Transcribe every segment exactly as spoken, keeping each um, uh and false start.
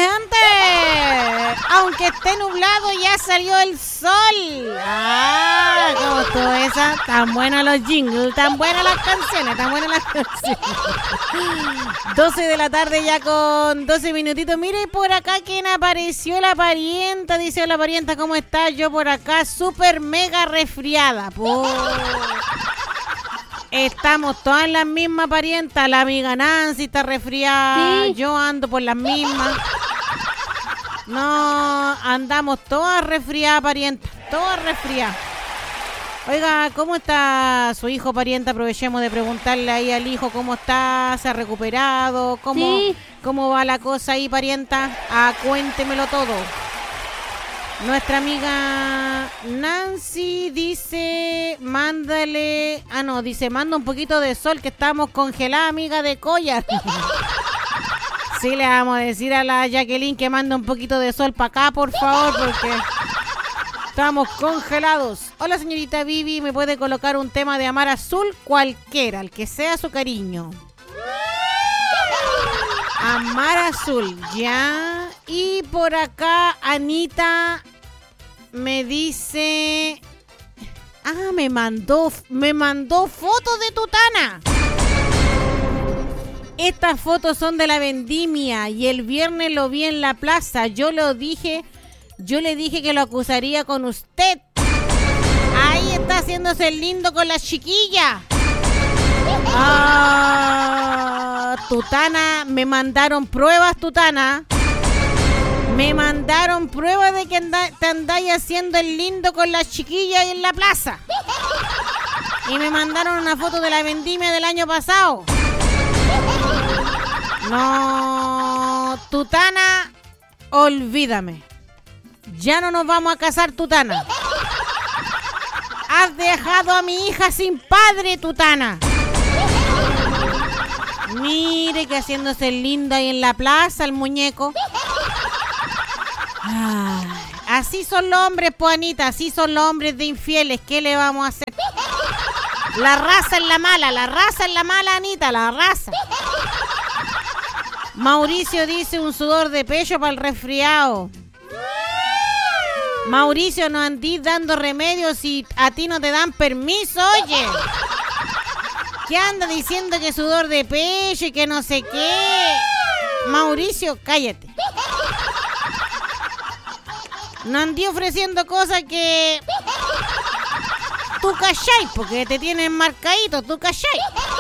gente. Aunque esté nublado, ya salió el sol. Ah, como todo esa. Tan buenos los jingles, tan buenas las canciones, tan buenas las canciones. doce de la tarde ya con doce minutitos. Mire por acá quién apareció, la parienta. Dice, hola parienta, ¿cómo estás? Yo por acá súper mega resfriada. Por... Estamos todas las mismas parientas. La amiga Nancy está resfriada. ¿Sí? Yo ando por las mismas. No, andamos todas resfriadas, parientas. Todas resfriadas. Oiga, ¿cómo está su hijo, parienta? Aprovechemos de preguntarle ahí al hijo cómo está, se ha recuperado, cómo, sí. cómo va la cosa ahí, parienta. Ah, cuéntemelo todo. Nuestra amiga Nancy dice, mándale, ah no, dice, manda un poquito de sol que estamos congeladas, amiga de Collar. Sí, le vamos a decir a la Jacqueline que manda un poquito de sol para acá, por favor, porque estamos congelados. Hola, señorita Vivi, ¿me puede colocar un tema de Amar Azul? Cualquiera, el que sea su cariño. Amar Azul, ya. Y por acá Anita me dice, ah, me mandó, me mandó fotos de Tutana. Estas fotos son de la vendimia y el viernes lo vi en la plaza. Yo lo dije, yo le dije que lo acusaría con usted. Ahí está haciéndose el lindo con la chiquilla. Ah, Tutana, me mandaron pruebas, Tutana. Me mandaron pruebas de que anda, te andáis haciendo el lindo con la chiquilla y en la plaza. Y me mandaron una foto de la vendimia del año pasado. No, Tutana, olvídame. Ya no nos vamos a casar, Tutana. Has dejado a mi hija sin padre, Tutana. Mire que haciéndose el lindo ahí en la plaza, el muñeco. Ay, así son los hombres, Juanita, así son los hombres de infieles. ¿Qué le vamos a hacer? La raza es la mala, la raza es la mala, Anita, la raza. Mauricio dice un sudor de pecho para el resfriado. Mauricio, no andís dando remedios y a ti no te dan permiso, oye. ¿Qué anda diciendo que sudor de pecho y que no sé qué? Mauricio, cállate. No andí ofreciendo cosas que tú cachai, porque te tienen marcadito, tú cachai.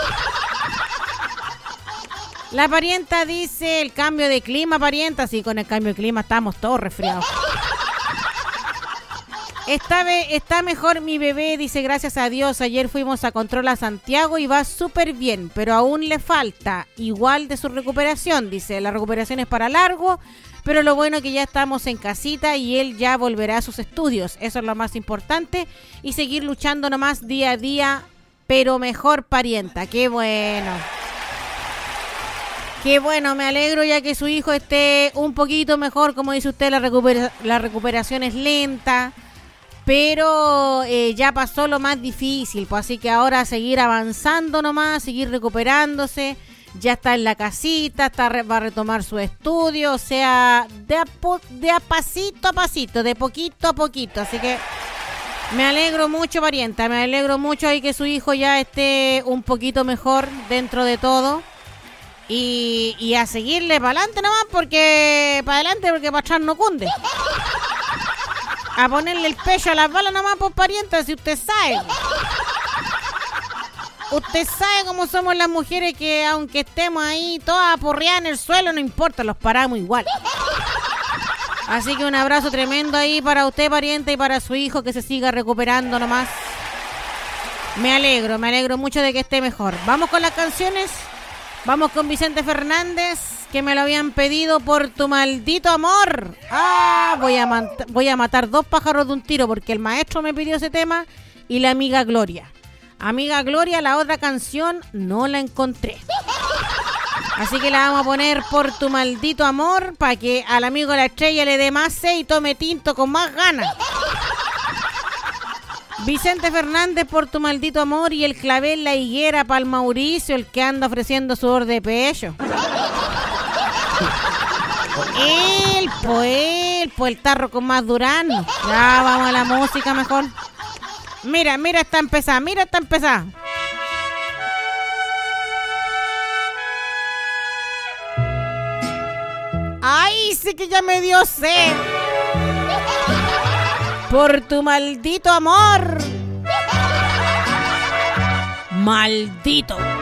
La parienta dice el cambio de clima, parienta. Sí, con el cambio de clima estamos todos resfriados. Está, be- está mejor mi bebé, dice, gracias a Dios. Ayer fuimos a control a Santiago y va súper bien, pero aún le falta igual de su recuperación. Dice, la recuperación es para largo, pero lo bueno es que ya estamos en casita y él ya volverá a sus estudios. Eso es lo más importante. Y seguir luchando nomás día a día, pero mejor, parienta. Qué bueno. Qué bueno, me alegro ya que su hijo esté un poquito mejor. Como dice usted, la, recupera- la recuperación es lenta, pero eh, ya pasó lo más difícil, pues así que ahora seguir avanzando nomás, seguir recuperándose. Ya está en la casita, está re- va a retomar su estudio, o sea, de a, po- de a pasito a pasito, de poquito a poquito. Así que me alegro mucho, parienta, me alegro mucho ahí que su hijo ya esté un poquito mejor dentro de todo. Y, y a seguirle para adelante nomás, porque para adelante, porque para atrás no cunde. A ponerle el pecho a las balas nomás, por parienta, si usted sabe. Usted sabe cómo somos las mujeres, que aunque estemos ahí todas aporreadas en el suelo, no importa, los paramos igual. Así que un abrazo tremendo ahí para usted, parienta, y para su hijo, que se siga recuperando nomás. Me alegro, me alegro mucho de que esté mejor. Vamos con las canciones. Vamos con Vicente Fernández, que me lo habían pedido, Por tu maldito amor. Ah, voy a, man- voy a matar dos pájaros de un tiro, porque el maestro me pidió ese tema y la amiga Gloria. Amiga Gloria, la otra canción no la encontré. Así que la vamos a poner Por tu maldito amor, para que al amigo de la estrella le dé más sed y tome tinto con más ganas. Vicente Fernández, Por tu maldito amor, y el clavel, La higuera, para el Mauricio, el que anda ofreciendo sudor de pecho. El, pues, el, pues el tarro con más durazno. Ya, vamos a la música mejor. Mira, mira, está empezada, mira, está empezada. Ay, sí que ya me dio sed. Por tu maldito amor. Maldito.